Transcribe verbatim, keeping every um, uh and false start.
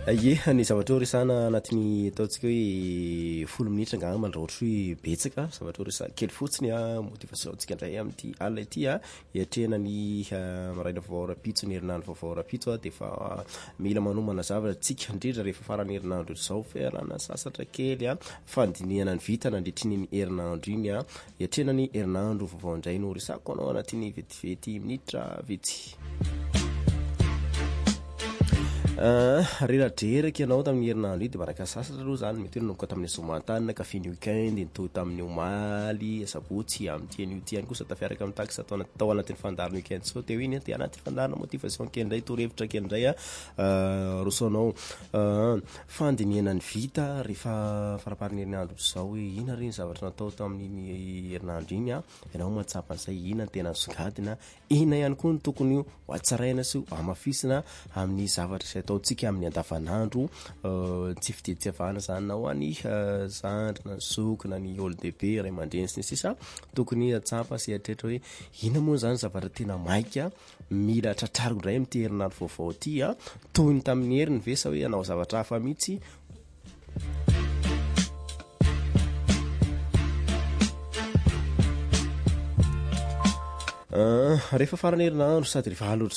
Ye ny zavatra resana anatin'ny ataontsika hoe folo minitra angamba raha ohatra hoe betsaka zavatra resana kely fotsiny a motivationtsika indray amin'ity alina ity a hiatrenany maraina vaovao rapitso ny herinandro vaovao rapitso a de fa mila manomana zavatra tsika indrindra rehefa farany herinandro zao fialana sasatra kely a fandiniana ny vita nandritriny ny herinandro iny a hiatrenany herinandro vaovao indray no resako anao anatin'ny vetivety minitra vitsy. Reradreraka ianao tamin'ny herinandro iny de baraka sasatra aloha zany mety hoe nanomboka tamin'ny zoma-tany kafin'ny week-end nitoy tamin'ny omaly sabotsy amin'ity an'io ty any kosa tafiaraka amin'ny taxe atao anaty tao anatin'ny fandarina week-end sao teo iny de anaty fandarina motivation kely indray torohevitra kely indray a rosaonao fandinihana ny vita rehefa faraparin'ny herinandro zao hoe ina reny zavatra natao tamin'ny herinandro iny a ianao mahatsapa an'izay ina ny tena sogadina ina ihany koa ny tokony ho atsaraina sy amafisina amin'ny zavatra izay ataontsika amin'ny andavanandro tsy fitetsevana zany na ho any zandrina ny sokina ny olodehibe ray aman-dreny sy ny sisa tokony atsapa sy atretra hoe ina moa zany zavatra tena maika mila tratrariko indray amin'ity herinandro vaovao ity a toy ny tamin'ny heriny ve sa hoe anao zavatra hafa mihitsy. Rehefa farany herinandro sady rehefa alodry